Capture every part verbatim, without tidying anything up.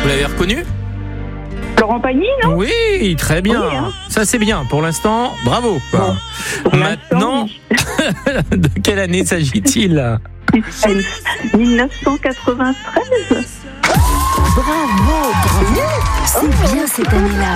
Vous l'avez reconnu ? Laurent Pagny, non ? Oui, très bien. Oui, hein. Ça, c'est bien. Pour l'instant, bravo. Quoi. Pour Maintenant, de quelle année s'agit-il ? dix-neuf cent quatre-vingt-treize. Bravo, bravo. C'est bien cette année-là.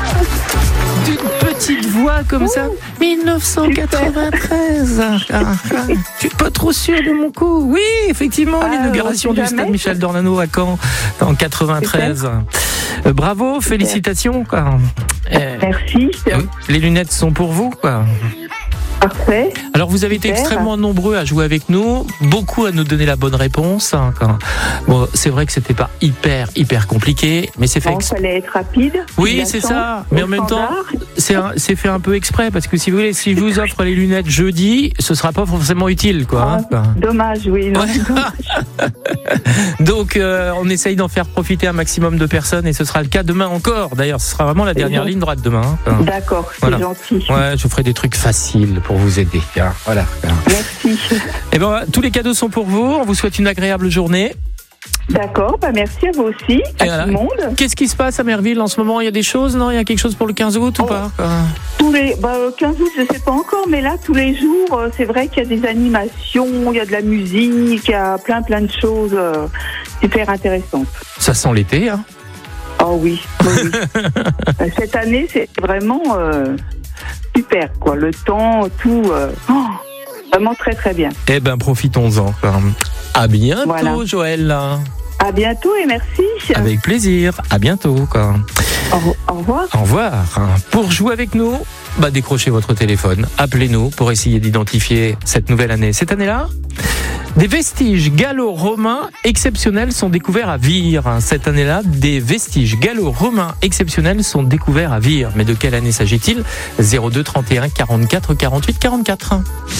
D'une petite voix comme ça. dix-neuf cent quatre-vingt-treize. Ah, ah. Tu n'es pas trop sûr de mon coup ? Oui, effectivement, Ah, l'inauguration du stade Michel Dornano à Caen en quatre-vingt-treize. Euh, bravo, félicitations. Quoi. Euh, Merci. les lunettes sont pour vous, quoi. Parfait. Alors vous avez été Super. extrêmement nombreux à jouer avec nous, beaucoup à nous donner la bonne réponse. Hein, quand... Bon, c'est vrai que c'était pas hyper hyper compliqué, mais c'est fait. Il Exp... fallait être rapide. Oui, c'est ça. Mais en même temps, c'est, un, c'est fait un peu exprès parce que si vous voulez, si je vous offre les lunettes jeudi, ce sera pas forcément utile, quoi. Ah, hein. Dommage, oui. Non, Ouais. Donc, euh, on essaye d'en faire profiter un maximum de personnes et ce sera le cas demain encore. D'ailleurs, ce sera vraiment la dernière ligne droite demain. Hein. Enfin, D'accord, c'est voilà. gentil. Ouais, je vous ferai des trucs faciles pour vous aider. Hein. Voilà. Merci. Et ben, tous les cadeaux sont pour vous. On vous souhaite une agréable journée. D'accord, bah merci à vous aussi, à Et voilà. tout le monde. Qu'est-ce qui se passe à Merville en ce moment ? Il y a des choses, non ? Il y a quelque chose pour le quinze août ou Oh. pas ? Tous les, bah, le quinze août, je sais pas encore, mais là, tous les jours, euh, c'est vrai qu'il y a des animations, il y a de la musique, il y a plein plein de choses euh, super intéressantes. Ça sent l'été, hein ? Oh oui, oui, oui. Euh, Cette année, c'est vraiment euh, super, quoi. Le temps, tout, euh, oh, vraiment très très bien. Eh ben, profitons-en. À bientôt, Voilà. Joël. À bientôt et merci. Avec plaisir. À bientôt, quoi. Au, au revoir. Au revoir. Pour jouer avec nous, bah, décrochez votre téléphone. Appelez-nous pour essayer d'identifier cette nouvelle année. Cette année-là, des vestiges gallo-romains exceptionnels sont découverts à Vire. Cette année-là, des vestiges gallo-romains exceptionnels sont découverts à Vire. Mais de quelle année s'agit-il ? zéro deux trente et un quarante-quatre quarante-huit quarante-quatre.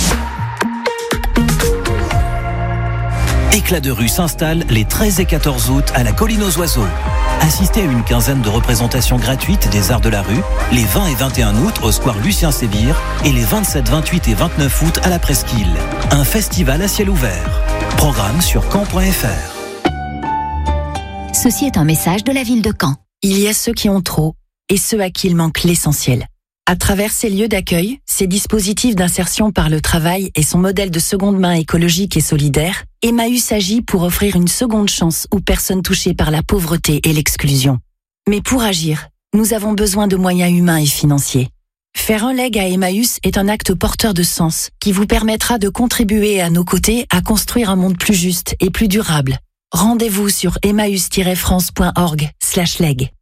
Éclat de rue s'installe les treize et quatorze août à la Colline aux Oiseaux. Assistez à une quinzaine de représentations gratuites des arts de la rue les vingt et vingt et un août au square Lucien Sévire et les vingt-sept, vingt-huit et vingt-neuf août à la Presqu'île. Un festival à ciel ouvert. Programme sur caen point f r. Ceci est un message de la ville de Caen. Il y a ceux qui ont trop et ceux à qui il manque l'essentiel. À travers ces lieux d'accueil, ces dispositifs d'insertion par le travail et son modèle de seconde main écologique et solidaire, Emmaüs agit pour offrir une seconde chance aux personnes touchées par la pauvreté et l'exclusion. Mais pour agir, nous avons besoin de moyens humains et financiers. Faire un leg à Emmaüs est un acte porteur de sens qui vous permettra de contribuer à nos côtés à construire un monde plus juste et plus durable. Rendez-vous sur emmaüs tiret france point org slash leg.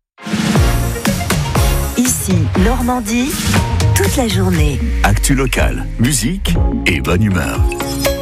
Ici, Normandie, toute la journée. Actu locale, musique et bonne humeur.